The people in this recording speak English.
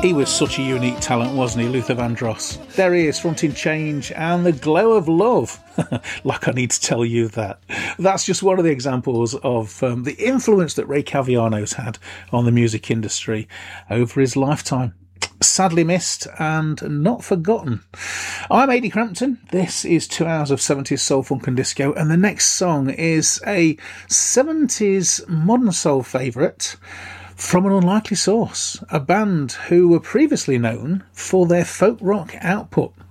He was such a unique talent, wasn't he, Luther Vandross? There he is, fronting Change and The Glow of Love. Like I need to tell you that. That's just one of the examples of the influence that Ray Caviano's had on the music industry over his lifetime. Sadly missed and not forgotten. I'm Ady Crampton. This is 2 hours of 70s soul, funk and disco, and the next song is a 70s modern soul favourite from an unlikely source, a band who were previously known for their folk rock output.